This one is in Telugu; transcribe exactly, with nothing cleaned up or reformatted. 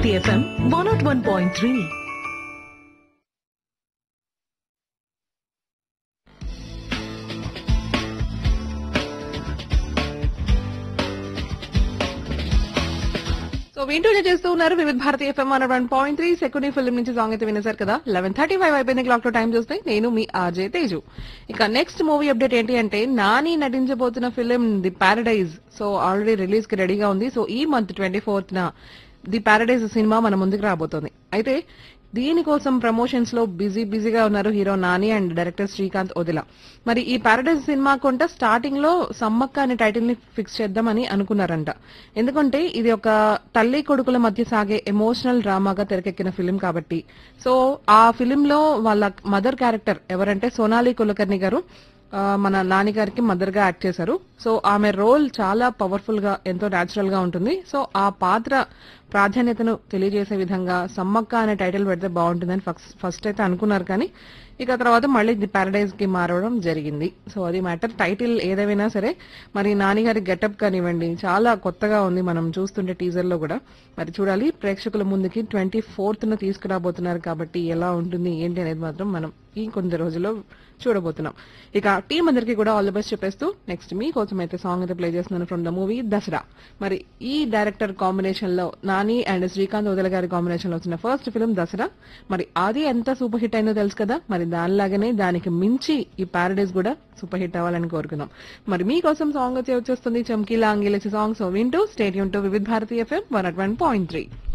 Bharati FM one not one point three. So వింటూ చేస్తూ ఉన్నారు వివిధ Bharati FM one one point three. Second film నుంచి సాంగ్ అయితే వినేశారు కదా. లెవెన్ థర్టీ ఫైవ్ అయిపోయింది క్లాక్ లో. టైం చూస్తే నేను మీ ఆర్జే తేజు. ఇక నెక్స్ట్ మూవీ అప్డేట్ ఏంటి అంటే, Nani నటించబోతున్న film the paradise so already release కి రెడీగా ఉంది. సో ఈ మంత్ ట్వంటీ ఫోర్త్ న ది పారడైజ్ సినిమా మన ముందుకు రాబోతోంది. అయితే దీనికోసం ప్రమోషన్స్ లో బిజీ బిజీగా ఉన్నారు hero Nani and director Srikanth Odela. మరి ఈ పారడైజ్ సినిమా కొంట స్టార్టింగ్ లో సమ్మక్క అనే టైటిల్ ని ఫిక్స్ చేద్దామని అనుకున్నారంట. ఎందుకంటే ఇది ఒక తల్లి కొడుకుల మధ్య సాగే ఎమోషనల్ డ్రామాగా తెరకెక్కిన ఫిలిం కాబట్టి. సో ఆ ఫిలిం లో వాళ్ళ మదర్ క్యారెక్టర్ ఎవరంటే సోనాలి కులకర్ణి గారు ఆ, మన నాని గారికి మదర్ గా యాక్ట్ చేశారు. సో ఆమె రోల్ చాలా పవర్ఫుల్ గా ఎంతో న్యాచురల్ గా ఉంటుంది. సో ఆ పాత్ర ప్రాధాన్యతను తెలియజేసే విధంగా సమ్మక్క అనే టైటిల్ పెడితే బాగుంటుందని ఫస్ట్ అయితే అనుకున్నారు, కానీ ఇక తర్వాత మళ్ళీ ది పారడైజ్ కి మారడం జరిగింది. సో అది మ్యాటర్. టైటిల్ ఏదైనా సరే మరి నాని గారి గెటప్ కానివ్వండి చాలా కొత్తగా ఉంది మనం చూస్తుంటే టీజర్ లో కూడా. మరి చూడాలి, ప్రేక్షకుల ముందుకి ట్వంటీ ఫోర్త్ ను తీసుకురాబోతున్నారు కాబట్టి ఎలా ఉంటుంది ఏంటి అనేది మాత్రం మనం ఈ కొన్ని రోజుల్లో చూడబోతున్నాం. ఇక టీం అందరికి కూడా ఆల్ ది బెస్ట్ చెప్పేస్తూ నెక్స్ట్ మీకోసం అయితే సాంగ్ అయితే ప్లే చేస్తున్నాను ఫ్రమ్ ద మూవీ దసరా. మరి ఈ డైరెక్టర్ కాంబినేషన్ లో నాని అండ్ శ్రీకాంత్ ఓదెల గారి కాంబినేషన్ లో వచ్చిన ఫస్ట్ ఫిల్మ్ దసరా. మరి అది ఎంత సూపర్ హిట్ అయిందో తెలుసు కదా. మరి దానిలాగానే దానికి మించి ఈ పారడైజ్ కూడా సూపర్ హిట్ అవ్వాలని కోరుకుందాం. మరి మీకోసం సాంగ్ వచ్చి వచ్చేస్తుంది చమ్కీలా అంగిలేసి సాంగ్. సో వింటూ స్టేడియం టు వివిధ Bharati FM one at one point three.